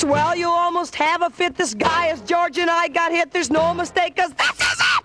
Well, you almost have a fit. This guy, as George and I got hit, there's no mistake, 'cause that's